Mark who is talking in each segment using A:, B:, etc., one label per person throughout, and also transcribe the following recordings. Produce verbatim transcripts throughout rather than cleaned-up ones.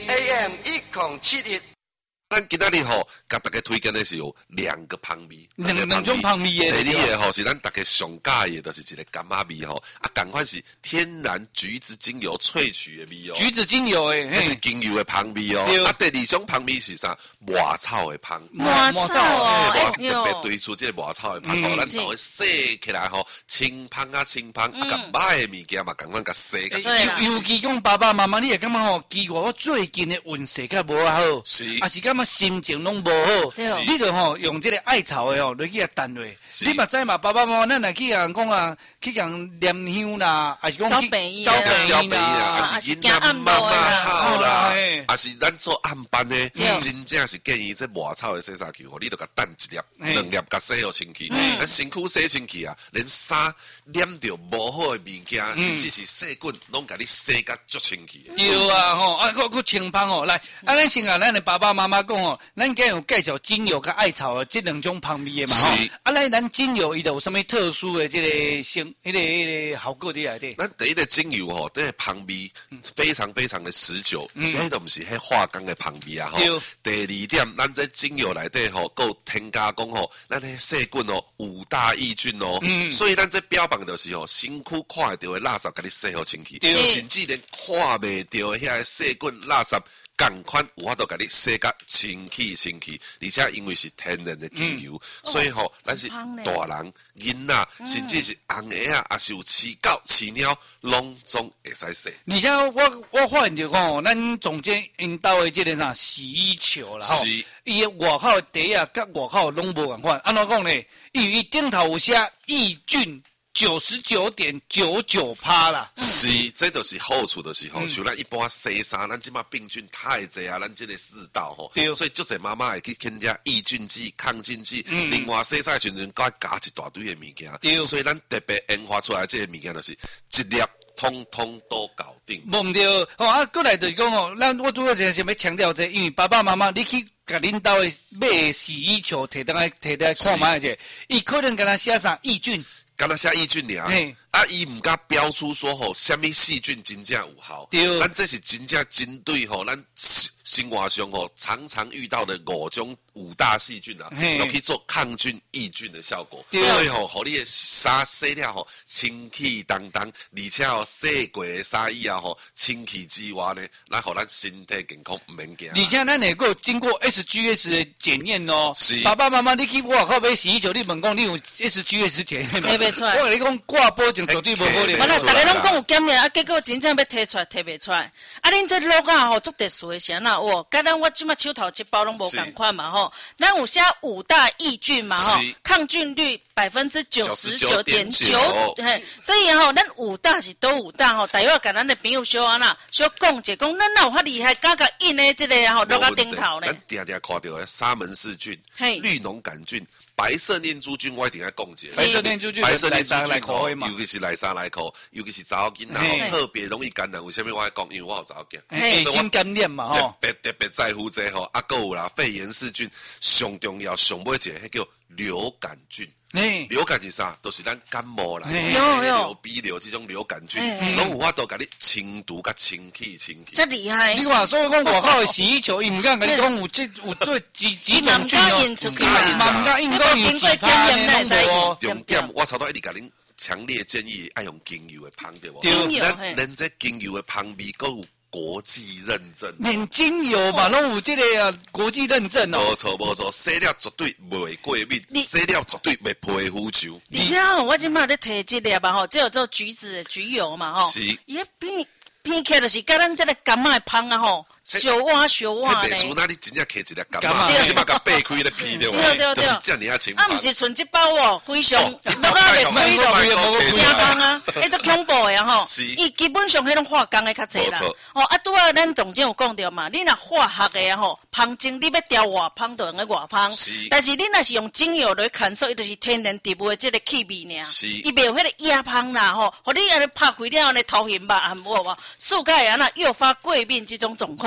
A: A M 一零七一。
B: 咱今仔日吼，甲大家推荐的是有两个香味，
C: 两两种香味的。
B: 第二个吼是咱大家上喜的，就是一个柑仔味吼，啊，同款是天然橘子精油萃取的味哦。
C: 橘子精油诶，
B: 那是精油的香味哦。啊，第二种香味是啥？抹草的香。
D: 抹草哦，
B: 特别推出这个抹草的香吼，咱就会洗起来吼，清香啊清香，啊，甲歹的物件嘛，共款甲洗甲
C: 洗。尤其讲爸爸妈妈，你会感觉吼，奇怪，我最近的运势较无好，
B: 是，
C: 啊是感觉心情拢无好，你就吼用这个艾草的吼，落去啊淡落。你嘛知嘛，爸爸妈妈，咱来去人讲啊，去人念香啦，还是讲去
D: 招
B: 病啦，还是囡仔妈妈好啦，还是咱做暗班的，真正是建议这抹草的洗衫球，你都甲淡一粒、两粒，甲洗好清气。咱身躯洗清气啊，连衫染着无好的物件，甚至是细菌，拢甲你洗甲足清气。
C: 对啊，吼，啊，佫佫清芳哦，来，啊，咱先啊，咱的爸爸妈妈讲哦。咱今有介绍精油跟艾草的这两种香味的嘛吼，啊，来咱精油伊有什么特殊的这个性、迄个、迄个效果伫内底？
B: 咱第一个精油吼，这个香味非常非常的持久，迄都毋是迄化工的香味啊吼。第二点，咱这精油内底吼，够添加讲吼，咱迄细菌哦，五大益菌哦，所以咱这标榜就是吼，身躯看会到的垃圾，甲你洗好清气，甚至连看袂到遐个细菌垃圾。同款有法度甲你洗甲清气清气，而且因为是天然的精油，嗯、所以吼、哦，咱是大人、囡仔，嗯、甚至是红鸭啊，也是有饲狗、饲猫，拢总会使洗。
C: 而且我我发现着讲，咱总监因兜的这个啥洗衣球啦，吼，伊外口的底啊，甲外口拢无共款。安怎讲呢？因为伊顶头有写抑菌。九十九点九九趴啦，
B: 是，这就是好处的时候。像咱一般洗衫，咱即马病菌太侪啊，咱这个世道吼，所以足侪妈妈会去添加抑菌剂、抗菌剂。另外洗衫的时阵，该加一大堆的物件。所以咱特别研发出来这个物件，就是一粒通通都搞定。
C: 无对，哦啊，过来就是讲哦，咱我主要是想要强调这，因为爸爸妈妈你去。甲恁兜的买洗衣球摕倒来摕倒来看卖者，伊可能敢若写啥抑菌。
B: 敢若写抑菌尔，啊，伊毋甲标出说吼，什么细菌真正有效，咱这是真正针对吼，咱生活上吼常常遇到的五种五大细菌啊，都可以做抗菌抑菌的效果。所以吼，互你的衫洗了吼，清气当当，而且吼洗过的衫衣啊吼，清气之外呢，咱互咱身体健康毋免惊。
C: 而且咱能够经过 S G S 的检验哦。
B: 是。
C: 爸爸妈妈，你去外口买洗衣球，你问讲你有 S G S 检验吗？
D: 摕袂出来。
C: 我跟你讲，挂保证绝对无可能。
D: 完了，大家拢讲有检验，啊，结果真正要摕出来，摕袂出来。啊，恁这落啊吼，足特殊的是安那？哦，甲咱我即马手头一包拢无共款嘛吼。咱有写五大抑菌嘛吼，抗菌率百分之九十九点九，所以吼，咱五大是都五大吼。大约甲咱的朋友小安那小讲者讲，咱哪有遐厉害，敢甲印的这个吼落啊顶头呢？
B: 咱定定看到的沙门氏菌、绿脓杆菌。白色念珠菌我一定要讲解，
C: 白色念珠菌，
B: 白色念珠菌吼，尤其是来沙来口，尤其是查某囡仔，特别容易感染。为什么我爱讲？因为我有查某囝，
C: 卫生感染嘛吼，
B: 特别特别在乎这吼。啊，还有啦，肺炎氏菌，上重要上尾一个，迄叫流感菌。流感是啥？都是咱感冒啦，流鼻流这种流感菌，拢有法度甲你清毒甲清气清气。
D: 这厉害！
C: 你看，所以讲外口的洗衣球，伊唔敢甲你讲有这有做几几种菌哦，嘛唔敢印讲有几趴呢？
B: 哦，重点我差不多一直甲恁强烈建议爱用精油的香对无？
D: 精油，
B: 咱咱这精油的香味够有。国际认证，
C: 免精油嘛，拢有这个啊国际认证哦。
B: 无错无错，洗了绝对袂过敏，洗了绝对袂皮肤臭。
D: 而且吼，我今摆咧摕这粒吧吼，这有做橘子的橘油嘛吼，
B: 是，
D: 伊偏偏起就是甲咱这个柑仔香啊吼。小碗小碗
B: 咧，迄袂输那你真正摕一粒柑仔，即马甲掰开咧皮对
D: 对
B: 就是遮尔啊清芳。
D: 啊，毋是剩一包哦，非常，落啊袂开咯，真香啊！迄足恐怖的吼，伊基本上迄种化工的较济啦。哦，啊，拄啊，咱总监有讲到嘛，你若化学的啊吼，芳精你要调外芳就用个外芳，但是你若是用精油来砍受，伊就是天然植物的即个气味尔，伊袂有迄个野芳啦吼，互你安尼拍开了安尼头晕吧，啊无无，世界安那诱发过敏即种状况。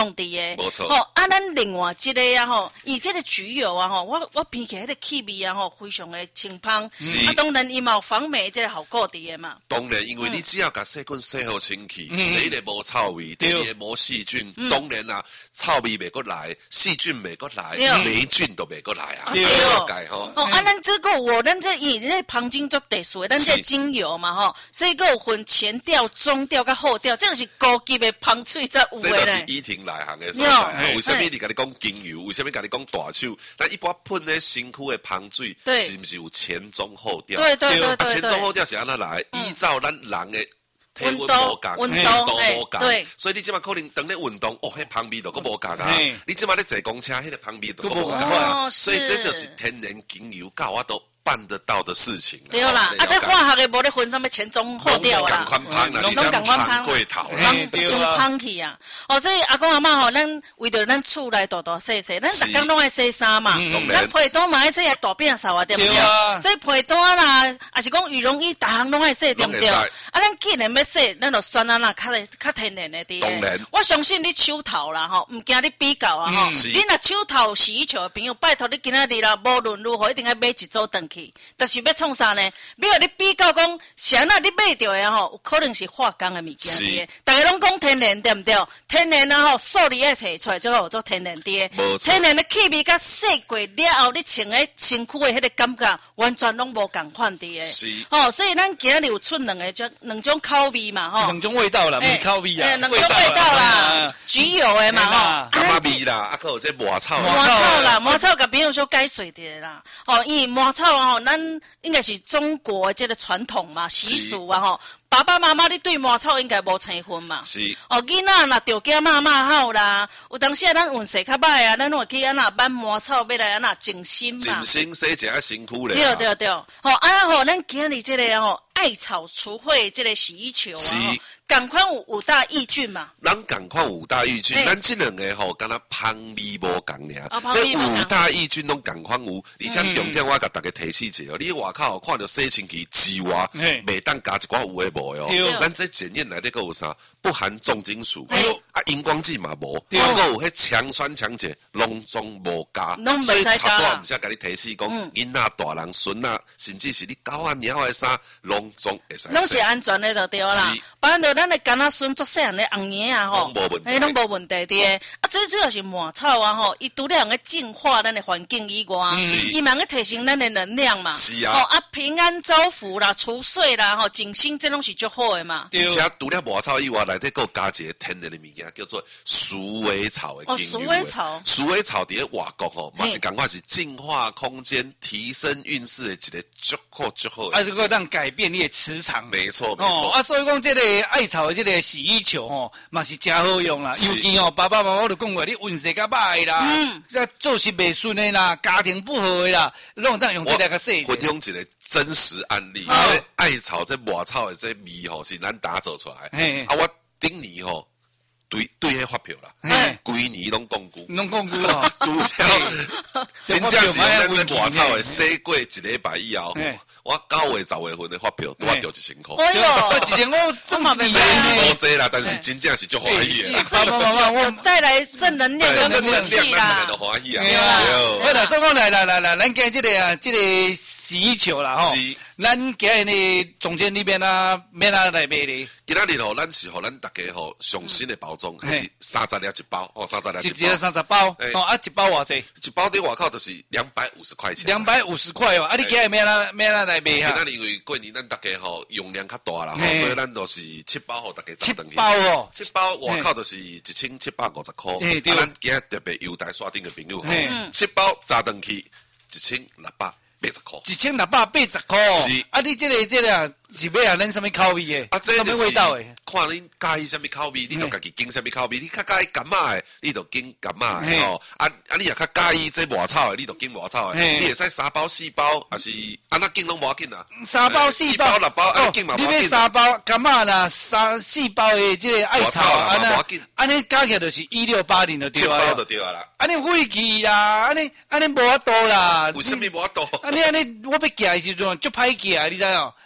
D: 拢伫个。
B: 冇错。
D: 吼，啊，咱另外一个啊吼，伊这个焗油啊吼，我我闻起来迄个气味啊吼，非常的清芳。啊，当然伊嘛有防霉这个效果伫个嘛。
B: 当然，因为你只要甲细菌洗好清气，第一个无臭味，第二个无细菌，当然啦，臭味袂过来，细菌袂过来，霉菌都袂过来啊。
D: 对
B: 哦。
D: 哦，啊，咱这个我咱这以这旁精做特殊的，咱这精油嘛吼，所以个有分前调、中调甲后调，这就是高级的芳水才有的
B: 咧。这就是依婷内行的所在。为什么你甲你讲精油？为什么甲你讲大手？咱一般喷咧身躯的芳水，是毋是有前中后调？
D: 对对对对。
B: 前中后调是安怎来？依照咱人的体温无共，
D: 温
B: 度无共，
D: 对，
B: 所以你即马可能当咧运动，哦，迄芳味就佫无共啊。你即马咧坐公车，迄个芳味就佫无共啊。所以这就是天然精油教我都办得到的事情。
D: 对啦，啊，这化学的无咧分什么前中后调啦，
B: 拢拢共款芳过头啦，
D: 伤芳去啊。哦，所以阿公阿嬷吼，咱为着咱厝内大大细细，咱逐工拢爱洗衫嘛，咱被单嘛爱洗啊，大变扫啊，对不对？所以被单啦，还是讲羽绒衣，逐项拢爱洗，对不对？啊，咱既然要洗，咱就选啊那较较天然的滴。
B: 当然，
D: 我相信你手头啦吼，唔惊你比较啊吼。你若手头洗衣球的朋友，拜托你今仔日啦，无论如何一定要买一组回去。就是要创啥呢？比如你比较讲，啥那你买到的吼，有可能是化工的物件滴。大家拢讲天然对不对？天然啊吼，数字爱摕出来，就叫做天然滴。天然的气味甲洗过了后，你穿的身躯的迄个感觉，完全拢无共款滴的。
B: 是。
D: 哦，所以咱今日有出两个种两种口味嘛吼。
C: 两种味道啦，没口味啊。
D: 两种味道啦，焗油的嘛吼。
B: 柑仔味啦，啊，还有这麻草。
D: 麻草啦，麻草甲朋友说改水的啦。哦，因为麻草啊吼，咱应该是中国这个传统嘛习俗啊吼，爸爸妈妈你对麻草应该无青分嘛。
B: 是。
D: 哦，囡仔若着惊骂骂好啦，有当时啊咱运势较歹啊，咱会去安那买麻草要来安那静心嘛。
B: 静心洗一下身躯咧。
D: 对对对，吼啊吼，咱今日这个吼艾草除秽这个洗衣球啊。赶快有五大益菌嘛，
B: 咱赶快五大益菌，咱这两个吼，敢若香味无共尔，这五大益菌拢赶快有，而且重点我甲大家提示一下哦，你外口看到洗清气之外，袂当加一寡有诶无哦，咱这检验内底佫有啥？不含重金属，啊，荧光剂嘛无，啊，佫有迄强酸强碱，拢总无加，所以差多毋则甲你提示讲，囡仔、大人、孙仔，甚至是你狗啊、猫诶衫，拢总会使。
D: 拢是安全诶就对啦，反正咱诶囡仔孙足细汉诶红叶啊吼，诶，拢无问题的。啊，最主要是麻草啊吼，伊除了用个净化咱诶环境以外，伊嘛个提升咱诶能量嘛，
B: 是啊，
D: 吼啊平安招福啦、除祟啦、吼静心，这拢是足好诶嘛。
B: 而且除了麻草以外，内底佫加一个天然诶物件，叫做鼠尾草诶精油。哦，鼠尾草，鼠尾草伫咧外国吼，嘛是感觉是净化空间、提升运势诶一个足好足好。
C: 啊，这个让改变你诶磁场。
B: 没错没错。
C: 啊，所以讲这个艾草的这个洗衣球吼，嘛是真好用啦。尤其吼，爸爸妈妈都讲过，你运势较歹啦，嗯，这做事袂顺的啦，家庭不和的啦，拢当用这个个洗。
B: 分享一个真实案例，这艾草这麻草的这味吼，是咱打造出来。啊，我顶年吼。对对，迄发票啦，规年拢讲句，
C: 拢讲句哦，
B: 除了真正是咱这麻草的洗过一礼拜以后，我九月十月份的发票拄啊掉一千块。
D: 哎呦，
C: 一千块这么没
B: 这是无济啦，但是真正是足欢喜的。
D: 爸爸妈妈，我带来正能量跟福气啦，
B: 都欢喜啊。
C: 好啦，所以讲来来来来，咱今这个啊，这个洗衣球啦吼。咱今日呢，总监里面啊，免啊来卖哩。
B: 今仔日吼，咱是互咱大家吼上新的包装，还是三十粒一包，哦，三十粒一包。
C: 一个三十包，哦啊，一包偌济？
B: 一包伫外口就是两百五十块钱。
C: 两百五十块哦，啊，你今日免啊免啊来卖哈？
B: 今仔日因为过年咱大家吼用量较大啦，所以咱都是七包互大家
C: 七包哦，
B: 七包外口就是一千七百五十块。啊，咱今日特别优待刷顶的朋友吼，七包炸登去一千六百。八十块，
C: 一千六百八十块。是，啊，你这个这个是要啊，恁什么口味的？
B: 啊，这
C: 就是味道的。
B: 看恁介意什么口味，你就家己拣什么口味。你较介意柑仔的，你就拣柑仔的哦。啊啊，你也较介意这麻草的，你就拣麻草的。你会使三包四包，还是安那拣拢无要紧啊？
C: 三包四包
B: 六包，啊拣嘛无要紧。
C: 你要三包柑仔啦，三四包的这个艾草，安那安尼加起来就是一六八零就对啊。
B: 七包就对啊啦。
C: 安尼晦气啦，安尼安尼无法度啦。
B: 为什么无法度？
C: 安尼安尼，我要寄的时阵足歹寄，你知哦？啊，你咩人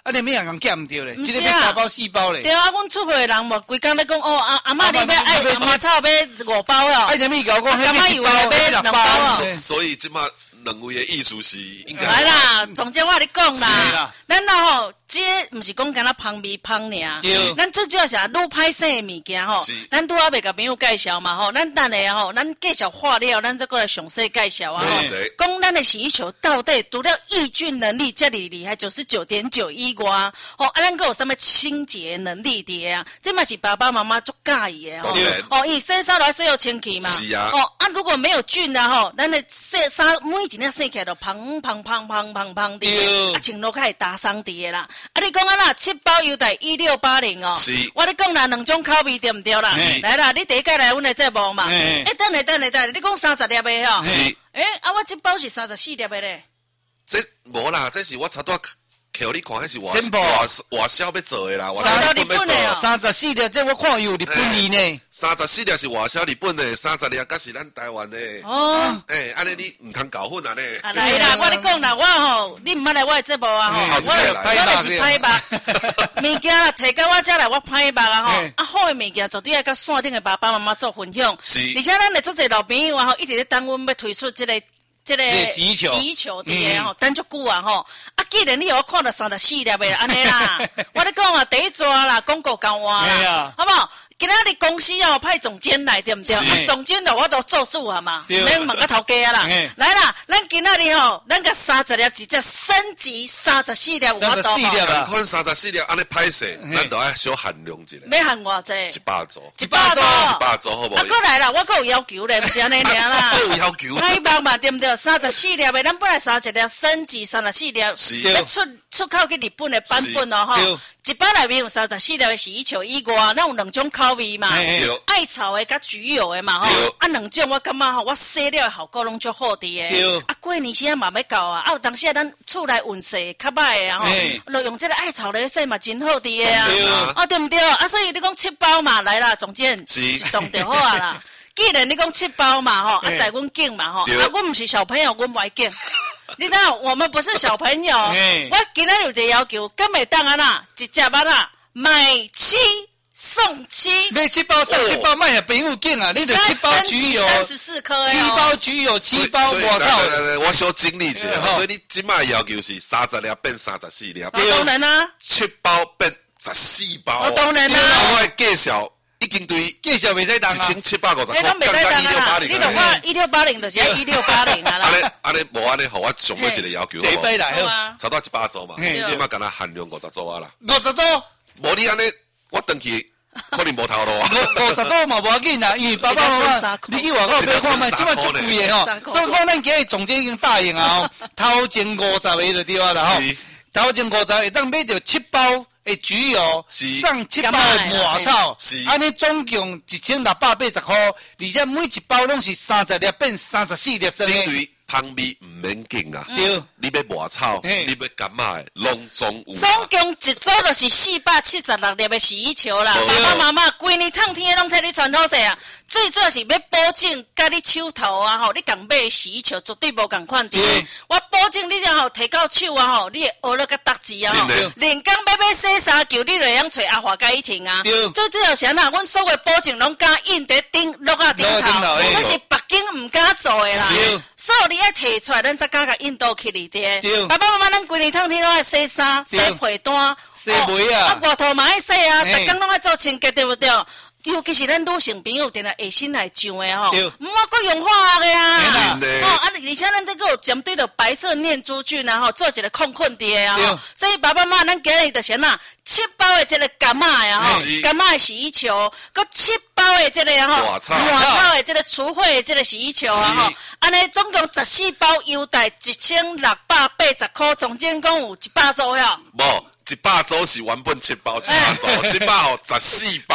C: 人捡唔掉咧，这个要三包四包咧。
D: 对啊，阮厝诶人无规工咧讲哦，阿阿嬷你要爱麻草要五包哦，
C: 爱什么搞讲？
D: 阿嬷以为要两包啊。
B: 所以即马两位的意思是应该。
D: 来啦，总之我跟你讲啦，咱啦吼。这毋是讲干那芳味芳尔，咱最主要是愈歹势的物件吼，咱拄仔未甲朋友介绍嘛吼，咱等下吼，咱介绍化了，咱再过来详细介绍啊吼。讲咱的洗衣球到底除了抑菌能力这里厉害九十九点九以外，吼啊，咱个有什么清洁能力的啊？这嘛是爸爸妈妈足介意的吼。哦，伊洗衫来洗又清气嘛。
B: 是啊。
D: 哦啊，如果没有菌啊吼，咱的洗衫每一件洗起来都芳芳芳芳芳芳的，啊，穿落较会打伤的啦。啊！你讲啊啦，七包优待一六八零哦。
B: 是。
D: 我咧讲啦，两种口味对唔对啦？来啦，你第一届来阮的节目嘛。哎，等下等下等下，你讲三十粒的吼。
B: 是。
D: 哎，啊，我这包是三十四粒的咧。
B: 这无啦，这是我差多摕你看，迄是外外外销要做的啦。
D: 三十日本的哦。
C: 三十四粒，这我看有日本味呢。
B: 三十四粒是外销日本的，三十粒才是咱台湾的。哦。哎，安尼你唔通搞混啊呢？
D: 啊来啦，我咧讲啦，我吼，你唔捌来我的节目啊吼，我我就是歹目，物件啦摕到我遮来，我歹目啊吼，啊好的物件绝对要甲线顶的爸爸妈妈做分享。
B: 是。
D: 而且咱的做者老朋友啊吼，一直咧等阮要推出这个。这个
C: 洗衣球，
D: 洗衣球的吼，等足久啊吼！啊，既然你有看到三十四粒的安尼啦，我咧讲啊，第一抓啦，广告讲完啦，好不好？今仔日公司要派总监来，对不对？啊，总监的我都做数啊嘛，免问个头家啦。来啦，咱今仔日吼，咱个三十粒直接升级三十四粒，我都
B: 同款三十四粒，安尼歹势，咱都要小限量一下。
D: 要限偌济？
B: 一百组。
D: 一百组。
B: 一百组好不好？
D: 啊，过来啦，我阁有要求咧，不是安尼尔啦。
B: 有要求。
D: 歹目嘛，对不对？三十四粒的，咱本来三十粒升级三十四粒，要出出口去日本的版本哦吼。一包内面有三十四粒的洗衣球以外，咱有两种口味嘛，艾草的甲橘油的嘛吼，啊两种我感觉吼，我洗了效果拢足好滴的。啊过年前嘛要到啊，啊有当时咱厝内运势较歹的啊吼，就用这个艾草来洗嘛真好滴的啊，啊对唔对？啊所以你讲七包嘛来啦，总监是动就好啊啦。既然你讲七包嘛吼，啊在阮境嘛吼，啊我唔是小朋友，阮袂惊。你知道我们不是小朋友，我今日有一个要求，今日当啊啦，一只啊啦，买七送七，
C: 买七包送七包，卖下朋友紧啊！你得七包橘油，
D: 三十四颗，
C: 七包橘油，七包我操！
B: 来来来，我小经历一下，所以你今麦要求是三十粒变三十四粒，
D: 当然啦，
B: 七包变十四包，
D: 当然啦，
B: 我介绍。已经对
C: 介绍袂使当啊，
B: 一千七百五十块，
D: 刚刚一六八零，你同我一六八零就是一六八零啊啦。
B: 安尼安尼无安尼，互我上尾一个要求，
C: 第一杯来好，
B: 差不多一百组嘛，即马干那限量五十组啊啦。
C: 五十组，
B: 无你安尼，我登去可能无头路啊。
C: 五十组嘛无要紧啦，因为爸爸妈妈，你去外口买看卖，即马足贵的吼。所以讲咱今日总监已经答应啊，头前五十个就对啊啦吼，头前五十会当买着七包。诶，橘油上七包麻草，安尼总共一千六百八十块，而且每一包拢是三十粒变三十四粒，真
B: 诶。对芳味唔免紧啊，对，你要麻草，你要干嘛的，拢总有。
D: 总共一组就是四百七十六粒的洗衣球啦，爸爸妈妈规年烫天拢替你传好势啊。最主要是要保证，甲你手头啊吼，你共买洗衣球绝对无共款的。我保证你然后摕到手啊吼，你会学了个达字啊吼。连讲要要洗衫球，你就会晓找阿华甲伊停啊。最主要是安那，阮所有保证拢敢印伫顶落啊顶头，这是北京唔敢做的啦。所以你爱摕出来，咱才敢甲印度去里底。爸爸妈妈，咱规年烫天拢爱洗衫、洗被单、
C: 洗袜啊，
D: 啊外套嘛爱洗啊，逐工拢爱做清洁，对不对？尤其是咱女性朋友，定来下身来上的吼，唔好搁用化学的啊，哦啊，而且咱这个有针对着白色念珠菌啊，吼，做一个控困的啊，所以爸爸妈妈，咱今日就是呐，七包的这个干妈呀，吼，干妈的洗衣球，搁七包的这个吼，
B: 抹草
D: 的这个除秽的这个洗衣球啊，吼，安尼总共十四包优待一千六百八十块，总监讲有一百组呀。
B: 无。一百组是原本七包，一百组，即摆吼十四包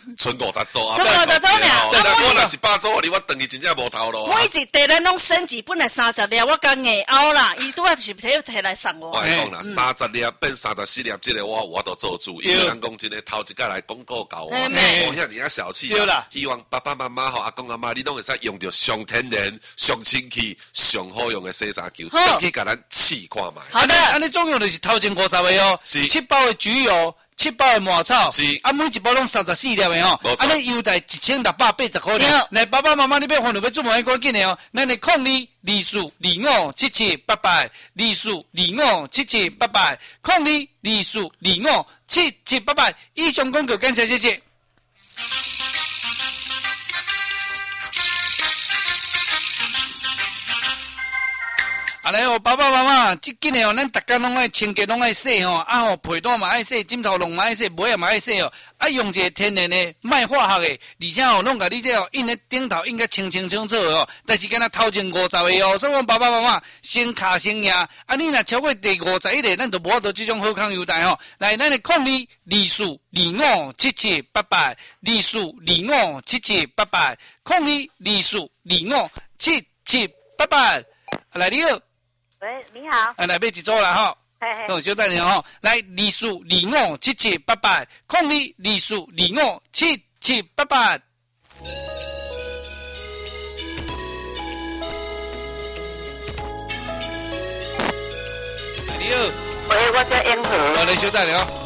B: 剩五十组啊，
D: 剩五十组尔，
B: 我若一百组，你我等于真正无头路。
D: 每一地咱拢升级，本来三十粒，我讲硬凹啦，伊拄仔是摕摕来送我。
B: 我讲啦，三十粒变三十四粒，这个我我都做主，因为人讲真诶，头一个来广告搞我，无遐尔啊小气啦。希望爸爸妈妈吼、阿公阿妈，你拢会使用到上天然、上清气、上好用的洗衫球，去甲咱试看卖。
C: 好的，安尼总共就是头前五十个哦，七包的焗油。七包的麻草，啊，每一包拢三十四粒的吼，安尼优待一千六百八十块呢。来，爸爸妈妈，你要换就要做买赶紧的哦。咱的控二二四二五七七八八，二四二五七七八八，控二二四二五七七八八。以上广告，感谢谢谢。啊来哦，爸爸妈妈，即紧的哦，咱逐家拢爱清洁，拢爱洗吼，啊吼，被单嘛爱洗，枕头拢嘛爱洗，被也嘛爱洗哦。啊，用一个天然的，卖化学的，而且吼，拢甲你这哦印在顶头应该清清楚楚的哦。但是敢若头前五十个哦，所以讲爸爸妈妈先卡先赢。啊，你若超过第五十一个，咱就无法度这种好康优待吼。来，咱的控二二四二五七七八八，二四二五七七八八，控二二四二五七七八八。来，你好。
E: 喂，你好。
C: 啊，来买一组啦吼。嘿嘿。等我稍等一下吼。来，二四二五七七八八，空二二四二五七七八八。你好。
E: 喂，我叫英和。
C: 我来稍等一下。